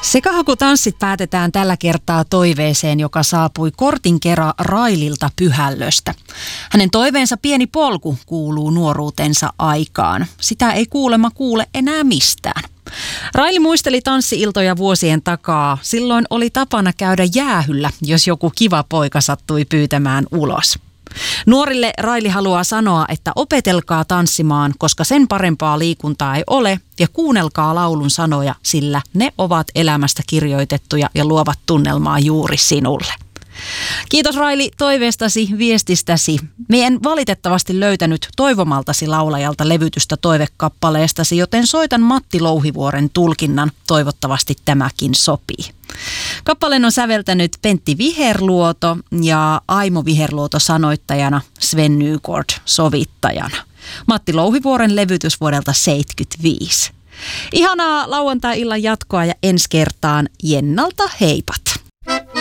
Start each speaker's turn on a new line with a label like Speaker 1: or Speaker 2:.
Speaker 1: Sekahakutanssit päätetään tällä kertaa toiveeseen, joka saapui kortin kera Raililta Pyhällöstä. Hänen toiveensa pieni polku kuuluu nuoruutensa aikaan. Sitä ei kuulemma kuule enää mistään. Raili muisteli tanssi-iltoja vuosien takaa. Silloin oli tapana käydä jäähyllä, jos joku kiva poika sattui pyytämään ulos. Nuorille Raili haluaa sanoa, että opetelkaa tanssimaan, koska sen parempaa liikuntaa ei ole, ja kuunnelkaa laulun sanoja, sillä ne ovat elämästä kirjoitettuja ja luovat tunnelmaa juuri sinulle. Kiitos Raili toiveestasi, viestistäsi. Me en valitettavasti löytänyt toivomaltasi laulajalta levytystä toivekappaleestasi, joten soitan Matti Louhivuoren tulkinnan. Toivottavasti tämäkin sopii. Kappaleen on säveltänyt Pentti Viherluoto ja Aimo Viherluoto sanoittajana, Sven Nykort sovittajana. Matti Louhivuoren levytys vuodelta 1975. Ihanaa lauantai-illan jatkoa ja ensi kertaan Jennalta heipat!